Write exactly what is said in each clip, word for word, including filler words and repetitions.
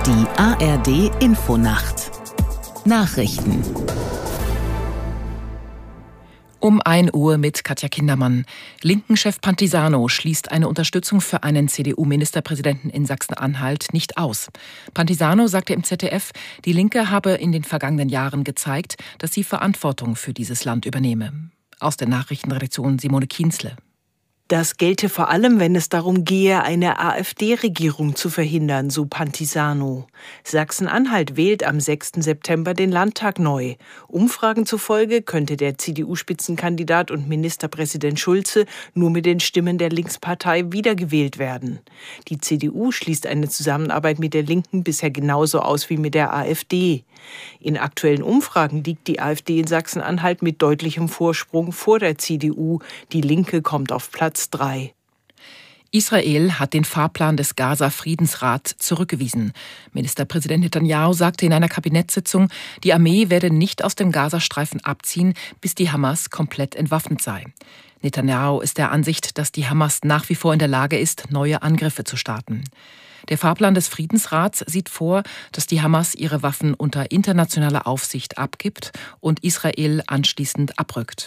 Die A R D-Infonacht. Nachrichten. Um ein Uhr mit Katja Kindermann. Linken-Chef Pantisano schließt eine Unterstützung für einen C D U-Ministerpräsidenten in Sachsen-Anhalt nicht aus. Pantisano sagte im Z D F, die Linke habe in den vergangenen Jahren gezeigt, dass sie Verantwortung für dieses Land übernehme. Aus der Nachrichtenredaktion Simone Kienzle. Das gelte vor allem, wenn es darum gehe, eine AfD-Regierung zu verhindern, so Pantisano. Sachsen-Anhalt wählt am sechsten September den Landtag neu. Umfragen zufolge könnte der C D U-Spitzenkandidat und Ministerpräsident Schulze nur mit den Stimmen der Linkspartei wiedergewählt werden. Die C D U schließt eine Zusammenarbeit mit der Linken bisher genauso aus wie mit der AfD. In aktuellen Umfragen liegt die AfD in Sachsen-Anhalt mit deutlichem Vorsprung vor der C D U. Die Linke kommt auf Platz drei. Israel hat den Fahrplan des Gaza-Friedensrats zurückgewiesen. Ministerpräsident Netanyahu sagte in einer Kabinettssitzung, die Armee werde nicht aus dem Gazastreifen abziehen, bis die Hamas komplett entwaffnet sei. Netanyahu ist der Ansicht, dass die Hamas nach wie vor in der Lage ist, neue Angriffe zu starten. Der Fahrplan des Friedensrats sieht vor, dass die Hamas ihre Waffen unter internationaler Aufsicht abgibt und Israel anschließend abrückt.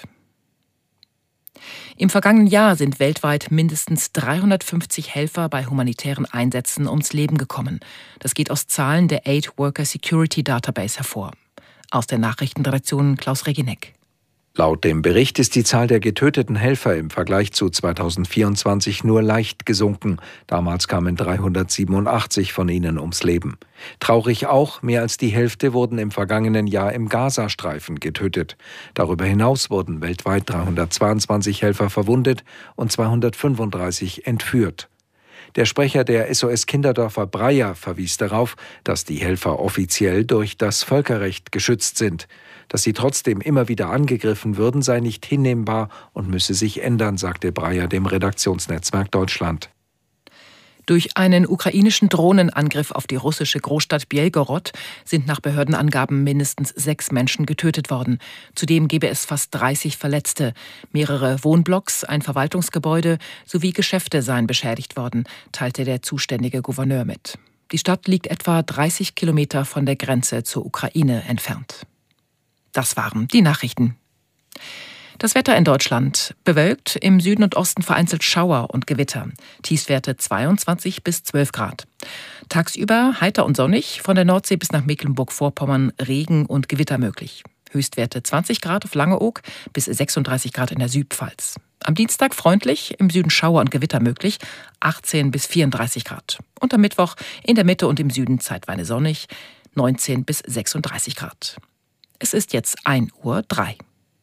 Im vergangenen Jahr sind weltweit mindestens dreihundertfünfzig Helfer bei humanitären Einsätzen ums Leben gekommen. Das geht aus Zahlen der Aid Worker Security Database hervor. Aus der Nachrichtenredaktion Klaus Regineck. Laut dem Bericht ist die Zahl der getöteten Helfer im Vergleich zu zweitausendvierundzwanzig nur leicht gesunken. Damals kamen dreihundertsiebenundachtzig von ihnen ums Leben. Traurig auch, mehr als die Hälfte wurden im vergangenen Jahr im Gazastreifen getötet. Darüber hinaus wurden weltweit dreihundertzweiundzwanzig Helfer verwundet und zweihundertfünfunddreißig entführt. Der Sprecher der S O S Kinderdörfer Breyer verwies darauf, dass die Helfer offiziell durch das Völkerrecht geschützt sind. Dass sie trotzdem immer wieder angegriffen würden, sei nicht hinnehmbar und müsse sich ändern, sagte Breyer dem Redaktionsnetzwerk Deutschland. Durch einen ukrainischen Drohnenangriff auf die russische Großstadt Bjelgorod sind nach Behördenangaben mindestens sechs Menschen getötet worden. Zudem gebe es fast dreißig Verletzte. Mehrere Wohnblocks, ein Verwaltungsgebäude sowie Geschäfte seien beschädigt worden, teilte der zuständige Gouverneur mit. Die Stadt liegt etwa dreißig Kilometer von der Grenze zur Ukraine entfernt. Das waren die Nachrichten. Das Wetter in Deutschland: bewölkt, im Süden und Osten vereinzelt Schauer und Gewitter. Tiefstwerte zweiundzwanzig bis zwölf Grad. Tagsüber heiter und sonnig, von der Nordsee bis nach Mecklenburg-Vorpommern Regen und Gewitter möglich. Höchstwerte zwanzig Grad auf Langeoog bis sechsunddreißig Grad in der Südpfalz. Am Dienstag freundlich, im Süden Schauer und Gewitter möglich, achtzehn bis vierunddreißig Grad. Und am Mittwoch in der Mitte und im Süden zeitweise sonnig, neunzehn bis sechsunddreißig Grad. Es ist jetzt ein Uhr drei.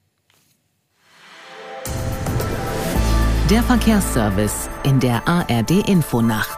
Der Verkehrsservice in der A R D-Infonacht.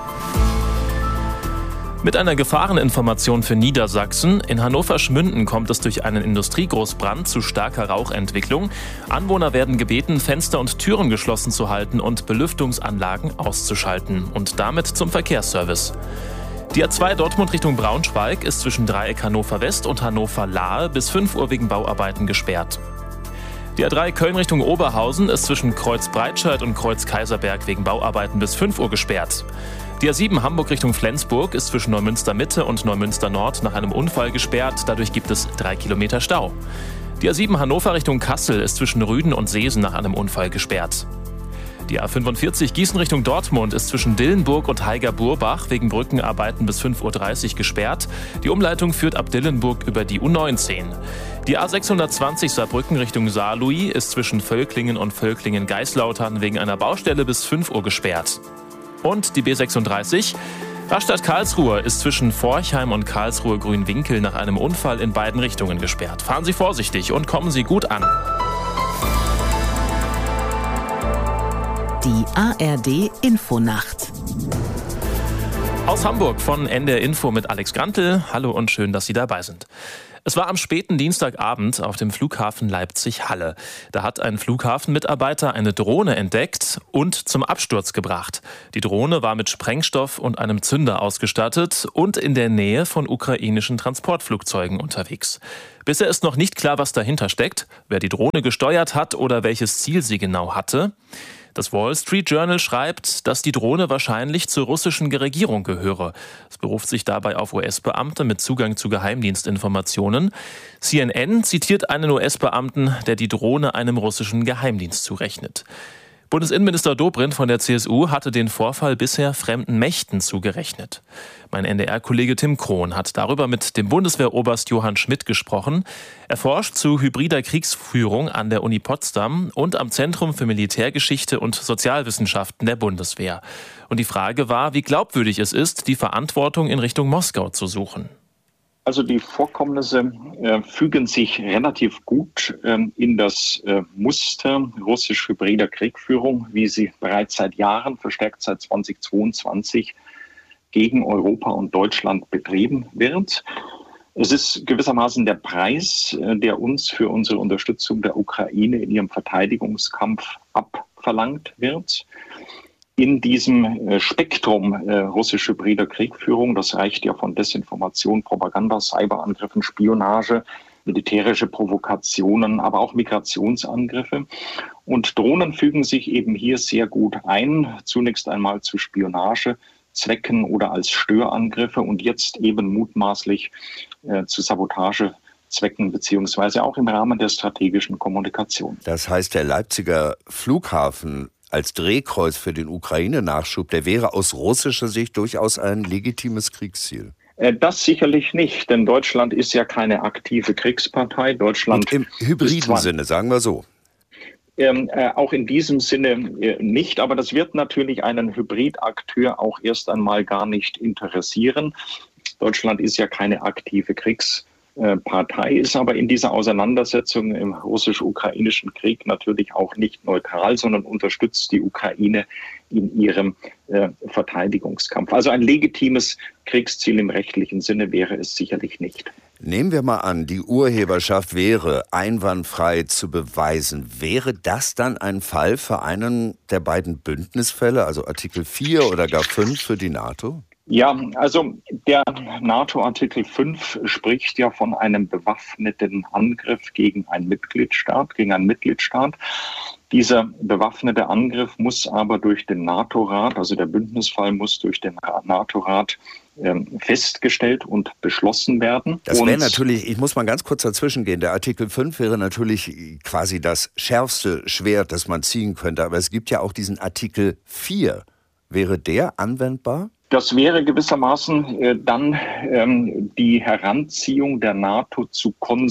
Mit einer Gefahreninformation für Niedersachsen. In Hannover-Schmünden kommt es durch einen Industriegroßbrand zu starker Rauchentwicklung. Anwohner werden gebeten, Fenster und Türen geschlossen zu halten und Belüftungsanlagen auszuschalten. Und damit zum Verkehrsservice. Die A zwei Dortmund Richtung Braunschweig ist zwischen Dreieck Hannover West und Hannover Lahe bis fünf Uhr wegen Bauarbeiten gesperrt. Die A drei Köln Richtung Oberhausen ist zwischen Kreuz Breitscheid und Kreuz Kaiserberg wegen Bauarbeiten bis fünf Uhr gesperrt. Die A sieben Hamburg Richtung Flensburg ist zwischen Neumünster Mitte und Neumünster Nord nach einem Unfall gesperrt. Dadurch gibt es drei Kilometer Stau. Die A sieben Hannover Richtung Kassel ist zwischen Rüden und Seesen nach einem Unfall gesperrt. Die A fünfundvierzig Gießen Richtung Dortmund ist zwischen Dillenburg und Haiger-Burbach wegen Brückenarbeiten bis fünf Uhr dreißig gesperrt. Die Umleitung führt ab Dillenburg über die U neunzehn. Die A sechshundertzwanzig Saarbrücken Richtung Saarlouis ist zwischen Völklingen und Völklingen-Geislautern wegen einer Baustelle bis fünf Uhr gesperrt. Und die B sechsunddreißig Rastatt-Karlsruhe ist zwischen Forchheim und Karlsruhe-Grünwinkel nach einem Unfall in beiden Richtungen gesperrt. Fahren Sie vorsichtig und kommen Sie gut an. Die A R D-Infonacht. Aus Hamburg von N D R Info mit Alex Grantl. Hallo und schön, dass Sie dabei sind. Es war am späten Dienstagabend auf dem Flughafen Leipzig-Halle. Da hat ein Flughafenmitarbeiter eine Drohne entdeckt und zum Absturz gebracht. Die Drohne war mit Sprengstoff und einem Zünder ausgestattet und in der Nähe von ukrainischen Transportflugzeugen unterwegs. Bisher ist noch nicht klar, was dahinter steckt, wer die Drohne gesteuert hat oder welches Ziel sie genau hatte. Das Wall Street Journal schreibt, dass die Drohne wahrscheinlich zur russischen Regierung gehöre. Es beruft sich dabei auf U S-Beamte mit Zugang zu Geheimdienstinformationen. C N N zitiert einen U S-Beamten, der die Drohne einem russischen Geheimdienst zurechnet. Bundesinnenminister Dobrindt von der C S U hatte den Vorfall bisher fremden Mächten zugerechnet. Mein N D R-Kollege Tim Krohn hat darüber mit dem Bundeswehroberst Johann Schmidt gesprochen. Er forscht zu hybrider Kriegsführung an der Uni Potsdam und am Zentrum für Militärgeschichte und Sozialwissenschaften der Bundeswehr. Und die Frage war, wie glaubwürdig es ist, die Verantwortung in Richtung Moskau zu suchen. Also die Vorkommnisse äh, fügen sich relativ gut äh, in das äh, Muster russisch-hybrider Kriegführung, wie sie bereits seit Jahren, verstärkt seit zweitausendzweiundzwanzig, gegen Europa und Deutschland betrieben wird. Es ist gewissermaßen der Preis, äh, der uns für unsere Unterstützung der Ukraine in ihrem Verteidigungskampf abverlangt wird. In diesem Spektrum äh, russisch-hybrider Kriegführung, das reicht ja von Desinformation, Propaganda, Cyberangriffen, Spionage, militärische Provokationen, aber auch Migrationsangriffe. Und Drohnen fügen sich eben hier sehr gut ein, zunächst einmal zu Spionagezwecken oder als Störangriffe und jetzt eben mutmaßlich äh, zu Sabotagezwecken beziehungsweise auch im Rahmen der strategischen Kommunikation. Das heißt, der Leipziger Flughafen als Drehkreuz für den Ukraine-Nachschub, der wäre aus russischer Sicht durchaus ein legitimes Kriegsziel. Das sicherlich nicht, denn Deutschland ist ja keine aktive Kriegspartei. Deutschland Und im hybriden Sinne, sagen wir so. Ähm, äh, auch in diesem Sinne äh, nicht, aber das wird natürlich einen Hybridakteur auch erst einmal gar nicht interessieren. Deutschland ist ja keine aktive Kriegspartei. Partei ist aber in dieser Auseinandersetzung im russisch-ukrainischen Krieg natürlich auch nicht neutral, sondern unterstützt die Ukraine in ihrem äh, Verteidigungskampf. Also ein legitimes Kriegsziel im rechtlichen Sinne wäre es sicherlich nicht. Nehmen wir mal an, die Urheberschaft wäre einwandfrei zu beweisen. Wäre das dann ein Fall für einen der beiden Bündnisfälle, also Artikel vier oder gar fünf für die NATO? Ja, also der NATO-Artikel fünf spricht ja von einem bewaffneten Angriff gegen einen Mitgliedstaat, gegen einen Mitgliedstaat. Dieser bewaffnete Angriff muss aber durch den NATO-Rat, also der Bündnisfall muss durch den NATO-Rat ähm, festgestellt und beschlossen werden. Das wäre natürlich, ich muss mal ganz kurz dazwischen gehen, der Artikel fünf wäre natürlich quasi das schärfste Schwert, das man ziehen könnte. Aber es gibt ja auch diesen Artikel vier. Wäre der anwendbar? Das wäre gewissermaßen äh, dann ähm, die Heranziehung der NATO zu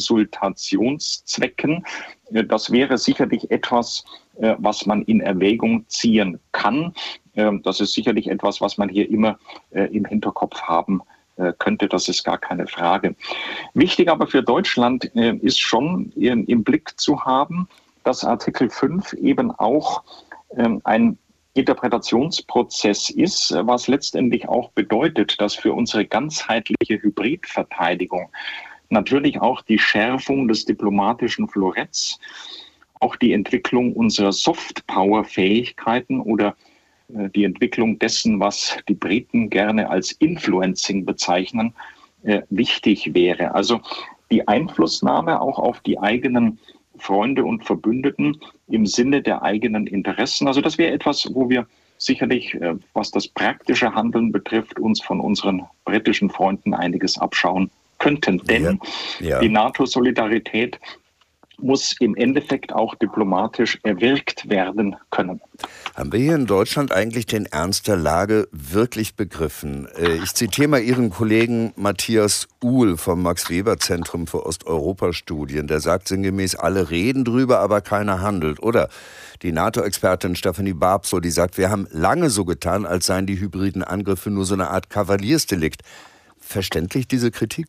Konsultationszwecken. Äh, das wäre sicherlich etwas, äh, was man in Erwägung ziehen kann. Äh, das ist sicherlich etwas, was man hier immer äh, im Hinterkopf haben äh, könnte. Das ist gar keine Frage. Wichtig aber für Deutschland äh, ist schon äh, im Blick zu haben, dass Artikel fünf eben auch äh, ein Interpretationsprozess ist, was letztendlich auch bedeutet, dass für unsere ganzheitliche Hybridverteidigung natürlich auch die Schärfung des diplomatischen Floretts, auch die Entwicklung unserer Soft-Power-Fähigkeiten oder äh, die Entwicklung dessen, was die Briten gerne als Influencing bezeichnen, äh, wichtig wäre. Also die Einflussnahme auch auf die eigenen Freunde und Verbündeten im Sinne der eigenen Interessen. Also das wäre etwas, wo wir sicherlich, was das praktische Handeln betrifft, uns von unseren britischen Freunden einiges abschauen könnten. Denn ja, ja. die NATO-Solidarität muss im Endeffekt auch diplomatisch erwirkt werden können. Haben wir hier in Deutschland eigentlich den Ernst der Lage wirklich begriffen? Ich zitiere mal Ihren Kollegen Matthias Uhl vom Max-Weber-Zentrum für Osteuropa-Studien. Der sagt sinngemäß, alle reden drüber, aber keiner handelt. Oder die NATO-Expertin Stephanie Barbso, die sagt, wir haben lange so getan, als seien die hybriden Angriffe nur so eine Art Kavaliersdelikt. Verständlich diese Kritik?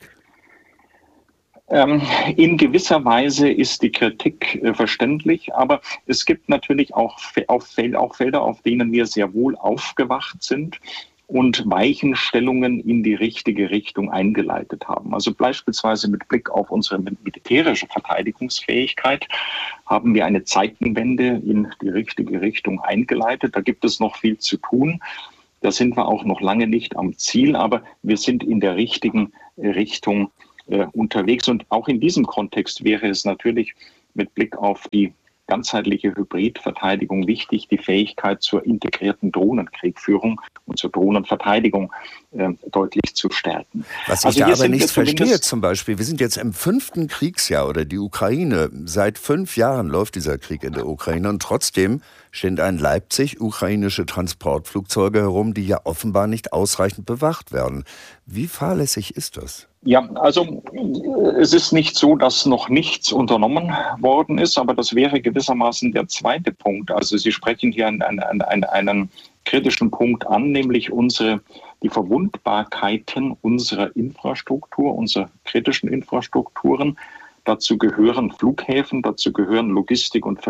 Ähm, in gewisser Weise ist die Kritik äh, verständlich, aber es gibt natürlich auch, auf Fel- auch Felder, auf denen wir sehr wohl aufgewacht sind und Weichenstellungen in die richtige Richtung eingeleitet haben. Also beispielsweise mit Blick auf unsere militärische Verteidigungsfähigkeit haben wir eine Zeitenwende in die richtige Richtung eingeleitet. Da gibt es noch viel zu tun. Da sind wir auch noch lange nicht am Ziel, aber wir sind in der richtigen Richtung äh, unterwegs. Und auch in diesem Kontext wäre es natürlich mit Blick auf die ganzheitliche Hybridverteidigung wichtig, die Fähigkeit zur integrierten Drohnenkriegführung und zur Drohnenverteidigung äh, deutlich zu stärken. Was ich also da aber nicht verstehe, zum Beispiel, wir sind jetzt im fünften Kriegsjahr oder die Ukraine, seit fünf Jahren läuft dieser Krieg in der Ukraine und trotzdem stehen in Leipzig ukrainische Transportflugzeuge herum, die ja offenbar nicht ausreichend bewacht werden. Wie fahrlässig ist das? Ja, also es ist nicht so, dass noch nichts unternommen worden ist, aber das wäre gewissermaßen der zweite Punkt. Also Sie sprechen hier einen, einen, einen, einen kritischen Punkt an, nämlich unsere, die Verwundbarkeiten unserer Infrastruktur, unserer kritischen Infrastrukturen. Dazu gehören Flughäfen, dazu gehören Logistik- und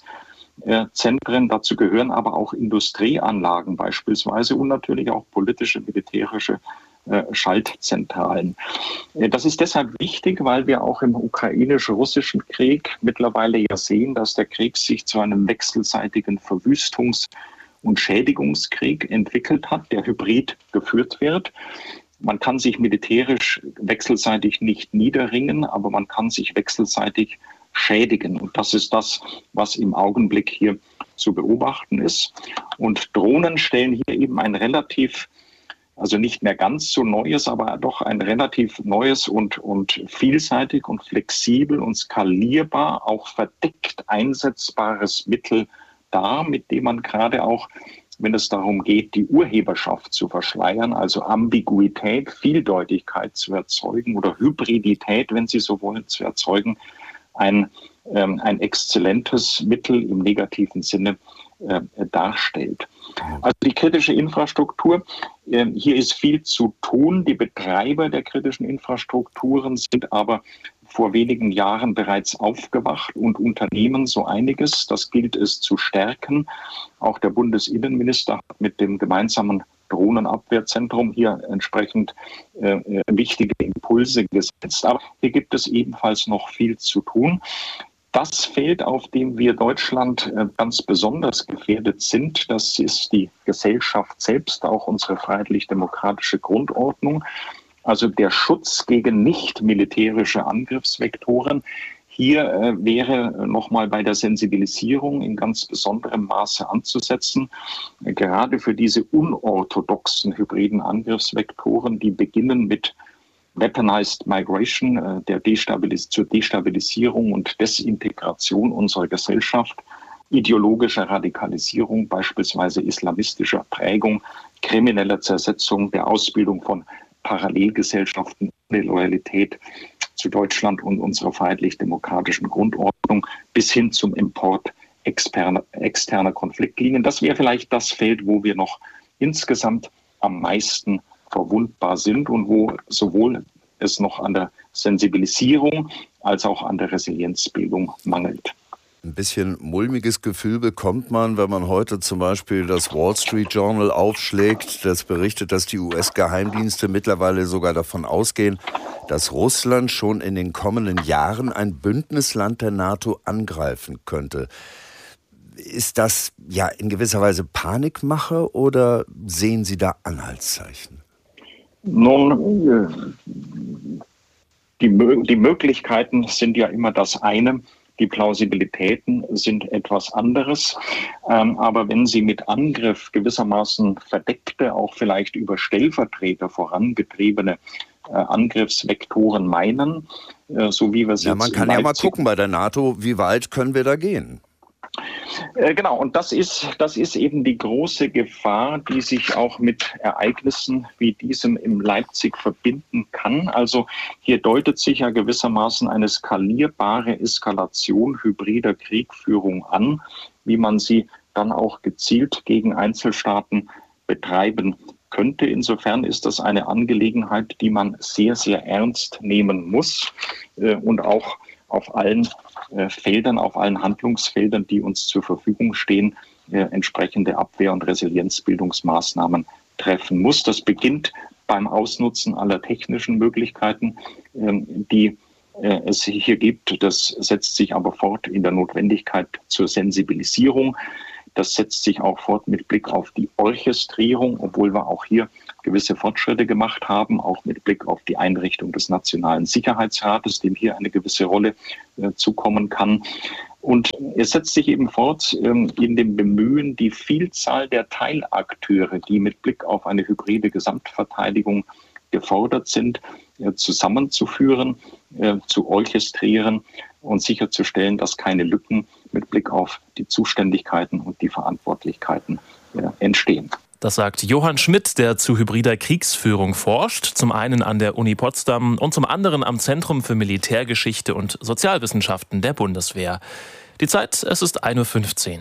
Verkehrszentren, dazu gehören aber auch Industrieanlagen beispielsweise und natürlich auch politische, militärische Schaltzentralen. Das ist deshalb wichtig, weil wir auch im ukrainisch-russischen Krieg mittlerweile ja sehen, dass der Krieg sich zu einem wechselseitigen Verwüstungs- und Schädigungskrieg entwickelt hat, der hybrid geführt wird. Man kann sich militärisch wechselseitig nicht niederringen, aber man kann sich wechselseitig schädigen. Und das ist das, was im Augenblick hier zu beobachten ist. Und Drohnen stellen hier eben ein relativ Also nicht mehr ganz so neues, aber doch ein relativ neues und, und vielseitig und flexibel und skalierbar, auch verdeckt einsetzbares Mittel dar, mit dem man gerade auch, wenn es darum geht, die Urheberschaft zu verschleiern, also Ambiguität, Vieldeutigkeit zu erzeugen oder Hybridität, wenn Sie so wollen, zu erzeugen, ein, ähm, ein exzellentes Mittel im negativen Sinne äh, darstellt. Also die kritische Infrastruktur, äh, hier ist viel zu tun. Die Betreiber der kritischen Infrastrukturen sind aber vor wenigen Jahren bereits aufgewacht und unternehmen so einiges. Das gilt es zu stärken. Auch der Bundesinnenminister hat mit dem gemeinsamen Drohnenabwehrzentrum hier entsprechend äh, wichtige Impulse gesetzt. Aber hier gibt es ebenfalls noch viel zu tun. Das Feld, auf dem wir Deutschland ganz besonders gefährdet sind, das ist die Gesellschaft selbst, auch unsere freiheitlich-demokratische Grundordnung. Also der Schutz gegen nicht militärische Angriffsvektoren. Hier äh, wäre nochmal bei der Sensibilisierung in ganz besonderem Maße anzusetzen. Äh, gerade für diese unorthodoxen hybriden Angriffsvektoren, die beginnen mit Weaponized Migration, äh, der Destabilis- zur Destabilisierung und Desintegration unserer Gesellschaft, ideologischer Radikalisierung, beispielsweise islamistischer Prägung, krimineller Zersetzung, der Ausbildung von Parallelgesellschaften, der Loyalität zu Deutschland und unserer freiheitlich-demokratischen Grundordnung bis hin zum Import externer, externer Konfliktlinien. Das wäre vielleicht das Feld, wo wir noch insgesamt am meisten verwundbar sind und wo sowohl es noch an der Sensibilisierung als auch an der Resilienzbildung mangelt. Ein bisschen mulmiges Gefühl bekommt man, wenn man heute zum Beispiel das Wall Street Journal aufschlägt, das berichtet, dass die U S-Geheimdienste mittlerweile sogar davon ausgehen, dass Russland schon in den kommenden Jahren ein Bündnisland der NATO angreifen könnte. Ist das ja in gewisser Weise Panikmache oder sehen Sie da Anhaltszeichen? Nun, die, die Möglichkeiten sind ja immer das eine. Die Plausibilitäten sind etwas anderes. Ähm, aber wenn Sie mit Angriff gewissermaßen verdeckte, auch vielleicht über Stellvertreter vorangetriebene äh, Angriffsvektoren meinen, äh, so wie wir es ja, jetzt man kann ja mal gucken bei der NATO, wie weit können wir da gehen? Äh, genau, und das ist, das ist eben die große Gefahr, die sich auch mit Ereignissen wie diesem in Leipzig verbinden kann. Also hier deutet sich ja gewissermaßen eine skalierbare Eskalation hybrider Kriegführung an, wie man sie dann auch gezielt gegen Einzelstaaten betreiben könnte. Insofern ist das eine Angelegenheit, die man sehr, sehr ernst nehmen muss äh, und auch auf allen äh, Feldern, auf allen Handlungsfeldern, die uns zur Verfügung stehen, äh, entsprechende Abwehr- und Resilienzbildungsmaßnahmen treffen muss. Das beginnt beim Ausnutzen aller technischen Möglichkeiten, äh, die äh, es hier gibt. Das setzt sich aber fort in der Notwendigkeit zur Sensibilisierung. Das setzt sich auch fort mit Blick auf die Orchestrierung, obwohl wir auch hier gewisse Fortschritte gemacht haben, auch mit Blick auf die Einrichtung des Nationalen Sicherheitsrates, dem hier eine gewisse Rolle äh, zukommen kann. Und es setzt sich eben fort ähm, in dem Bemühen, die Vielzahl der Teilakteure, die mit Blick auf eine hybride Gesamtverteidigung gefordert sind, äh, zusammenzuführen, äh, zu orchestrieren und sicherzustellen, dass keine Lücken mit Blick auf die Zuständigkeiten und die Verantwortlichkeiten äh, entstehen. Das sagt Johann Schmidt, der zu hybrider Kriegsführung forscht, zum einen an der Uni Potsdam und zum anderen am Zentrum für Militärgeschichte und Sozialwissenschaften der Bundeswehr. Die Zeit, es ist ein Uhr fünfzehn.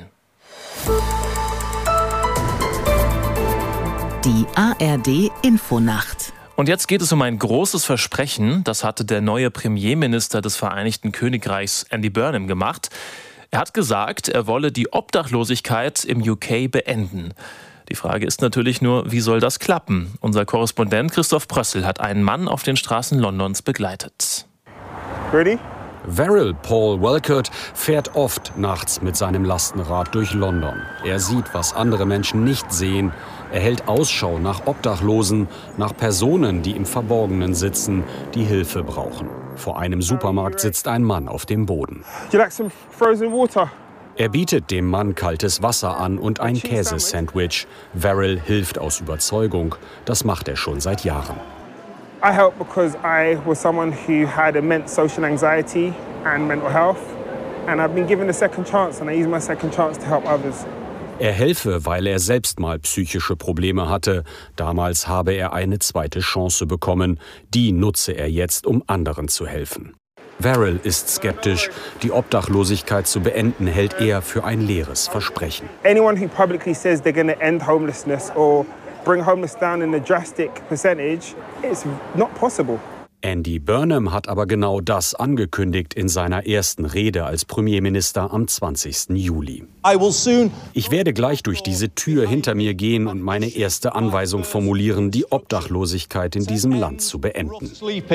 Die A R D-Infonacht. Und jetzt geht es um ein großes Versprechen, das hatte der neue Premierminister des Vereinigten Königreichs Andy Burnham gemacht. Er hat gesagt, er wolle die Obdachlosigkeit im U K beenden. Die Frage ist natürlich nur, wie soll das klappen? Unser Korrespondent Christoph Prössel hat einen Mann auf den Straßen Londons begleitet. Ready? Verrill Paul Welkert fährt oft nachts mit seinem Lastenrad durch London. Er sieht, was andere Menschen nicht sehen. Er hält Ausschau nach Obdachlosen, nach Personen, die im Verborgenen sitzen, die Hilfe brauchen. Vor einem Supermarkt sitzt ein Mann auf dem Boden. Do you like some frozen water? Er bietet dem Mann kaltes Wasser an und ein Käsesandwich. Verrill hilft aus Überzeugung. Das macht er schon seit Jahren. I help because I was someone who had immense social anxiety and mental health. And I've been given a second chance and I use my second chance to help others. Er helfe, weil er selbst mal psychische Probleme hatte. Damals habe er eine zweite Chance bekommen. Die nutze er jetzt, um anderen zu helfen. Verrill ist skeptisch. Die Obdachlosigkeit zu beenden, hält er für ein leeres Versprechen. Anyone who publicly says they're going to end homelessness or bring homelessness down in a drastic percentage, it's not possible. Andy Burnham hat aber genau das angekündigt in seiner ersten Rede als Premierminister am zwanzigsten Juli. Ich werde gleich durch diese Tür hinter mir gehen und meine erste Anweisung formulieren, die Obdachlosigkeit in diesem Land zu beenden.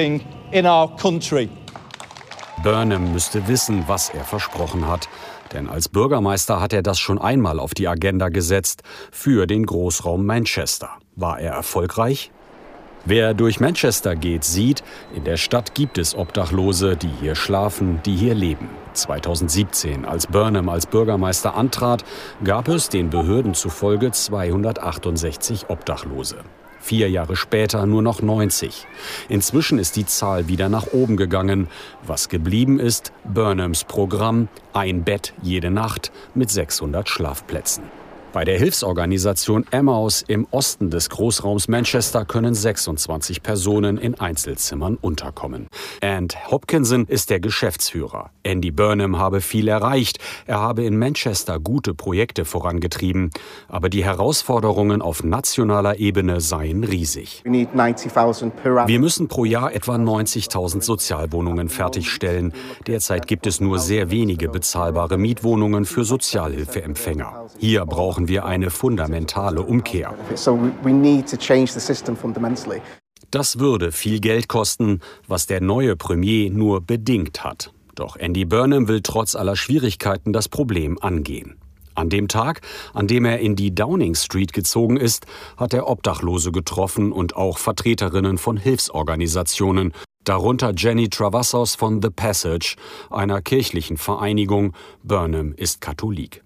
Burnham müsste wissen, was er versprochen hat. Denn als Bürgermeister hat er das schon einmal auf die Agenda gesetzt für den Großraum Manchester. War er erfolgreich? Wer durch Manchester geht, sieht, in der Stadt gibt es Obdachlose, die hier schlafen, die hier leben. zweitausendsiebzehn, als Burnham als Bürgermeister antrat, gab es den Behörden zufolge zweihundertachtundsechzig Obdachlose. Vier Jahre später nur noch neunzig. Inzwischen ist die Zahl wieder nach oben gegangen. Was geblieben ist, Burnhams Programm, ein Bett jede Nacht mit sechshundert Schlafplätzen. Bei der Hilfsorganisation Emmaus im Osten des Großraums Manchester können sechsundzwanzig Personen in Einzelzimmern unterkommen. And Hopkinson ist der Geschäftsführer. Andy Burnham habe viel erreicht. Er habe in Manchester gute Projekte vorangetrieben. Aber die Herausforderungen auf nationaler Ebene seien riesig. Wir müssen pro Jahr etwa neunzigtausend Sozialwohnungen fertigstellen. Derzeit gibt es nur sehr wenige bezahlbare Mietwohnungen für Sozialhilfeempfänger. Hier brauchen wir eine fundamentale Umkehr. Das würde viel Geld kosten, was der neue Premier nur bedingt hat. Doch Andy Burnham will trotz aller Schwierigkeiten das Problem angehen. An dem Tag, an dem er in die Downing Street gezogen ist, hat er Obdachlose getroffen und auch Vertreterinnen von Hilfsorganisationen, darunter Jenny Travassos von The Passage, einer kirchlichen Vereinigung. Burnham ist Katholik.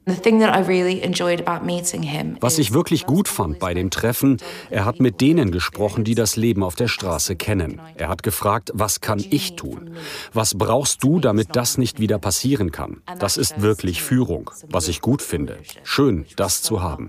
Was ich wirklich gut fand bei dem Treffen, er hat mit denen gesprochen, die das Leben auf der Straße kennen. Er hat gefragt, was kann ich tun? Was brauchst du, damit das nicht wieder passieren kann? Das ist wirklich Führung, was ich gut finde. Schön, das zu haben.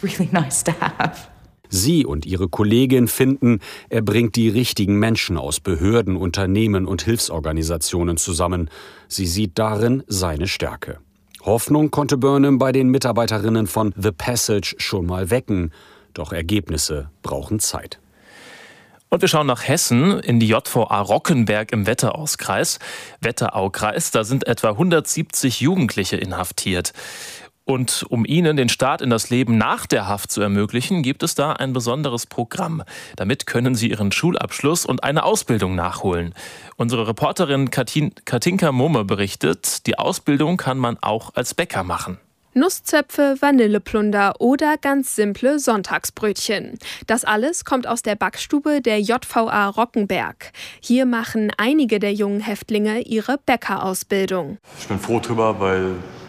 Sie und ihre Kollegin finden, er bringt die richtigen Menschen aus Behörden, Unternehmen und Hilfsorganisationen zusammen. Sie sieht darin seine Stärke. Hoffnung konnte Burnham bei den Mitarbeiterinnen von The Passage schon mal wecken. Doch Ergebnisse brauchen Zeit. Und wir schauen nach Hessen, in die J V A Rockenberg im Wetteraukreis. Wetteraukreis, da sind etwa hundertsiebzig Jugendliche inhaftiert. Und um ihnen den Start in das Leben nach der Haft zu ermöglichen, gibt es da ein besonderes Programm. Damit können sie ihren Schulabschluss und eine Ausbildung nachholen. Unsere Reporterin Katin, Katinka Mumme berichtet, die Ausbildung kann man auch als Bäcker machen. Nusszöpfe, Vanilleplunder oder ganz simple Sonntagsbrötchen. Das alles kommt aus der Backstube der J V A Rockenberg. Hier machen einige der jungen Häftlinge ihre Bäckerausbildung. Ich bin froh drüber, weil